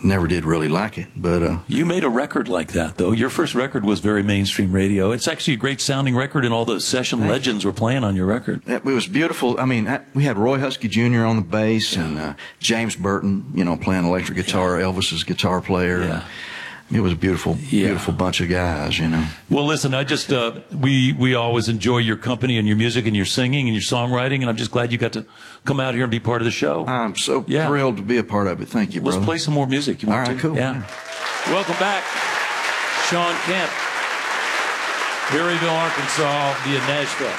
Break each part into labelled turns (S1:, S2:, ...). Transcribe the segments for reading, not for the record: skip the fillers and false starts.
S1: never did really like it. But
S2: you made a record like that, though. Your first record was very mainstream radio. It's actually a great sounding record, and all the session legends were playing on your record.
S1: It was beautiful. I mean, we had Roy Husky Jr. on the bass, and James Burton, playing electric guitar, Elvis's guitar player.
S2: Yeah.
S1: It was a beautiful bunch of guys,
S2: Well, listen, I just, we always enjoy your company and your music and your singing and your songwriting, and I'm just glad you got to come out here and be part of the show.
S1: I'm so thrilled to be a part of it. Thank you, brother.
S2: Let's play some more music. You want
S1: All right,
S2: to?
S1: cool.
S2: Yeah. Welcome back, Shawn Kemp, Perryville, Arkansas, via Nashville.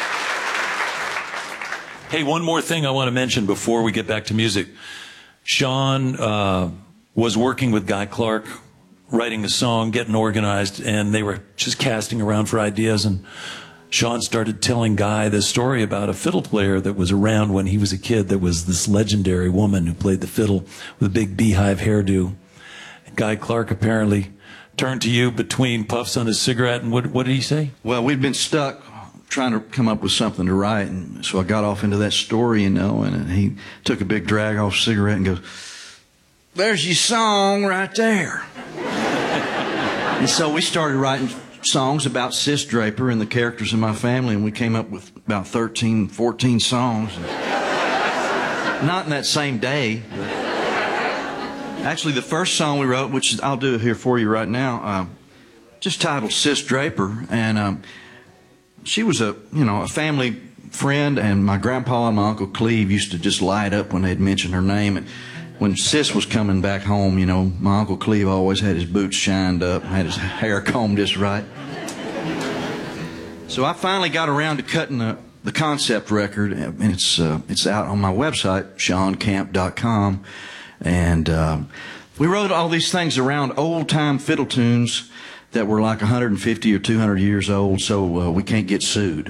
S2: Hey, one more thing I want to mention before we get back to music. Shawn was working with Guy Clark, writing a song, getting organized, and they were just casting around for ideas, and Shawn started telling Guy this story about a fiddle player that was around when he was a kid that was this legendary woman who played the fiddle with a big beehive hairdo. And Guy Clark apparently turned to you between puffs on his cigarette, and what did he say?
S1: Well, we'd been stuck trying to come up with something to write, and so I got off into that story, and he took a big drag off cigarette and goes, "There's your song right there." And so we started writing songs about Sis Draper and the characters in my family, and we came up with about 13, 14 songs. Not in that same day. But actually, the first song we wrote, which I'll do here for you right now, just titled Sis Draper, and she was a family friend, and my grandpa and my Uncle Cleve used to just light up when they'd mention her name. And when Sis was coming back home, my Uncle Cleve always had his boots shined up, had his hair combed just right. So I finally got around to cutting the concept record, and it's out on my website, ShawnKemp.com. And we wrote all these things around old-time fiddle tunes that were like 150 or 200 years old, so we can't get sued.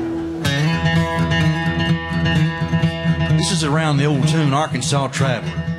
S1: This is around the old tune, Arkansas Traveler.